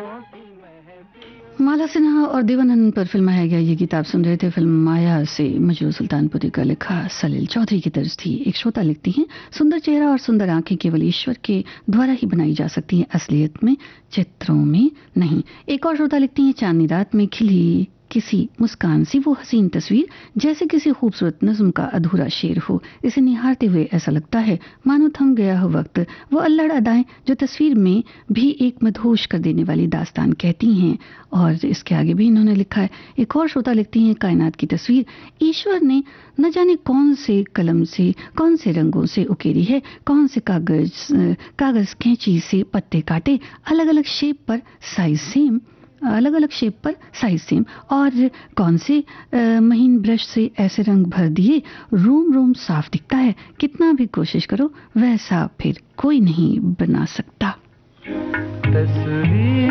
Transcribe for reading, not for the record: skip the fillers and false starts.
माला सिन्हा और देवानंद पर फिल्माया गया ये गीत आप सुन रहे थे फिल्म माया से। मजरू सुल्तानपुरी का लिखा सलील चौधरी की तर्ज थी। एक श्रोता लिखती हैं, सुंदर चेहरा और सुंदर आंखें केवल ईश्वर के द्वारा ही बनाई जा सकती हैं, असलियत में, चित्रों में नहीं। एक और श्रोता लिखती हैं, चांदनी रात में खिली किसी मुस्कान सी वो हसीन तस्वीर जैसे किसी खूबसूरत नज्म का अधूरा शेर हो। इसे निहारते हुए ऐसा लगता है मानो थम गया हो वक्त। वो अल्लड़ अदाएं जो तस्वीर में भी एक मदहोश कर देने वाली दास्तान कहती हैं। और इसके आगे भी इन्होंने लिखा है। एक और श्रोता लिखती हैं, कायनात की तस्वीर ईश्वर ने न जाने कौन से कलम से, कौन से रंगों से उकेरी है, कौन से कागज कैंची से पत्ते काटे, अलग अलग शेप पर साइज सेम, अलग अलग शेप पर साइज सेम, और कौन से महीन ब्रश से ऐसे रंग भर दिए रूम रूम साफ दिखता है। कितना भी कोशिश करो वैसा फिर कोई नहीं बना सकता।